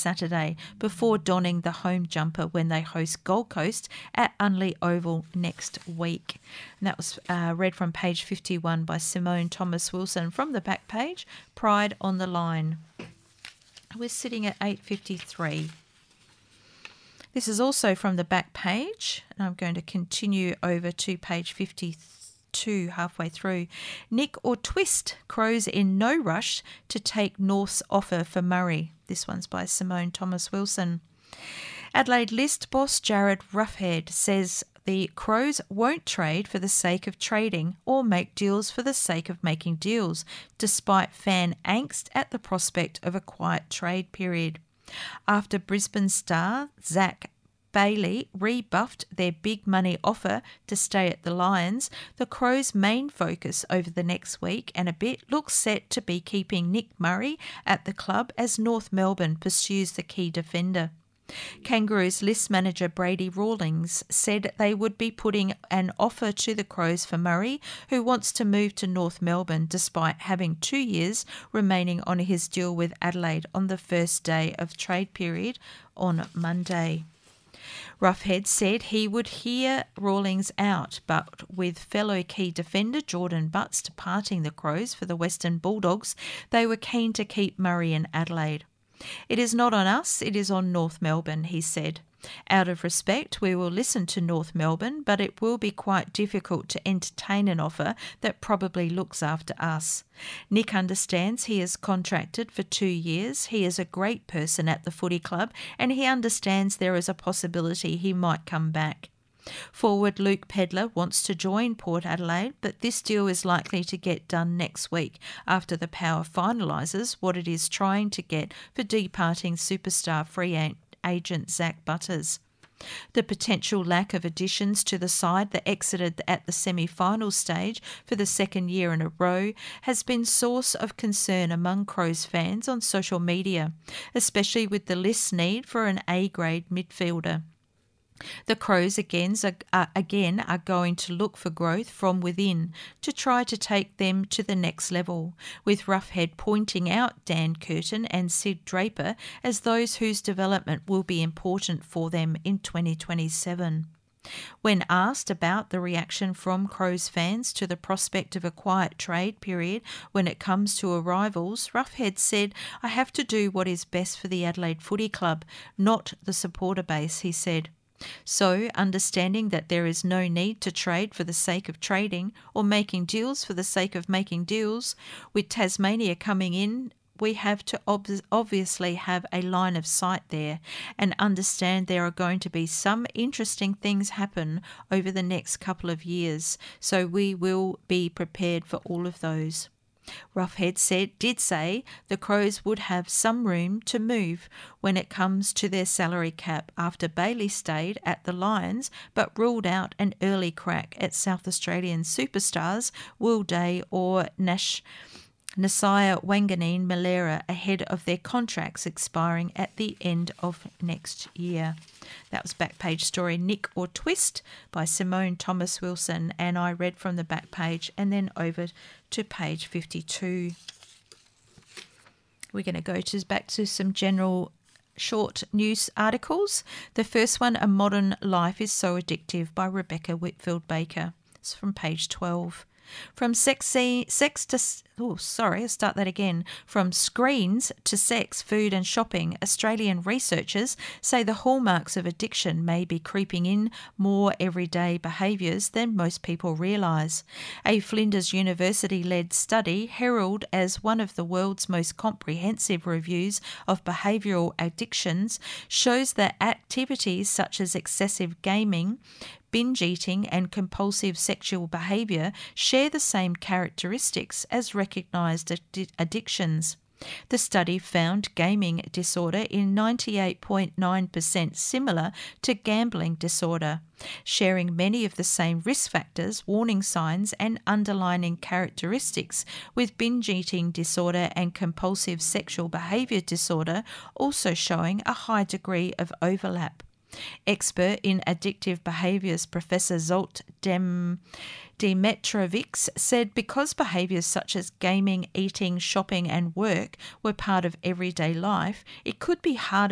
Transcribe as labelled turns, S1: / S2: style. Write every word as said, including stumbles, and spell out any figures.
S1: Saturday before donning the home jumper when they host Gold Coast at Unley Oval next week. And that was uh, read from page fifty-one by Simone Thomas-Wilson. From the back page, Pride on the Line. We're sitting at eight fifty-three. This is also from the back page, and I'm going to continue over to page fifty-two, halfway through. Nick or twist, Crows in no rush to take North's offer for Murray. This one's by Simone Thomas-Wilson. Adelaide List boss Jared Roughead says the Crows won't trade for the sake of trading or make deals for the sake of making deals, despite fan angst at the prospect of a quiet trade period. After Brisbane star Zach Bailey rebuffed their big money offer to stay at the Lions, the Crows' main focus over the next week and a bit looks set to be keeping Nick Murray at the club as North Melbourne pursues the key defender. Kangaroos list manager Brady Rawlings said they would be putting an offer to the Crows for Murray, who wants to move to North Melbourne despite having two years remaining on his deal with Adelaide on the first day of trade period on Monday. Roughead said he would hear Rawlings out, but with fellow key defender Jordan Butts departing the Crows for the Western Bulldogs, they were keen to keep Murray in Adelaide. It is not on us, it is on North Melbourne, he said. Out of respect, we will listen to North Melbourne, but it will be quite difficult to entertain an offer that probably looks after us. Nick understands he is contracted for two years. He is a great person at the footy club, and he understands there is a possibility he might come back. Forward Luke Pedlar wants to join Port Adelaide, but this deal is likely to get done next week after the Power finalises what it is trying to get for departing superstar free agent Zach Butters. The potential lack of additions to the side that exited at the semi-final stage for the second year in a row has been source of concern among Crows fans on social media, especially with the list's need for an A-grade midfielder. The Crows again are, again are going to look for growth from within to try to take them to the next level, with Roughead pointing out Dan Curtin and Sid Draper as those whose development will be important for them in twenty twenty-seven. When asked about the reaction from Crows fans to the prospect of a quiet trade period when it comes to arrivals, Roughead said, "I have to do what is best for the Adelaide Footy Club, not the supporter base," he said. So, understanding that there is no need to trade for the sake of trading or making deals for the sake of making deals, with Tasmania coming in, we have to ob- obviously have a line of sight there and understand there are going to be some interesting things happen over the next couple of years, so we will be prepared for all of those. Roughead said, did say the Crows would have some room to move when it comes to their salary cap after Bailey stayed at the Lions but ruled out an early crack at South Australian superstars Will Day or Nash Nasiah Wanganeen Malera ahead of their contracts expiring at the end of next year. That was back page story Nick or Twist by Simone Thomas-Wilson, and I read from the back page and then over to page fifty-two. We're going to go to back to some general short news articles. The first one, A Modern Life is So Addictive by Rebecca Whitfield Baker. It's from page twelve. From sexy, sex to, oh, sorry, I'll start that again. From screens to sex, food and shopping, Australian researchers say the hallmarks of addiction may be creeping in more everyday behaviours than most people realise. A Flinders University-led study, heralded as one of the world's most comprehensive reviews of behavioural addictions, shows that activities such as excessive gaming, binge eating and compulsive sexual behaviour share the same characteristics as recognised ad- addictions. The study found gaming disorder in ninety-eight point nine percent similar to gambling disorder, sharing many of the same risk factors, warning signs and underlying characteristics with binge eating disorder and compulsive sexual behaviour disorder also showing a high degree of overlap. Expert in addictive behaviours Professor Zolt Dem- Demetrovics said because behaviours such as gaming, eating, shopping and work were part of everyday life, it could be harder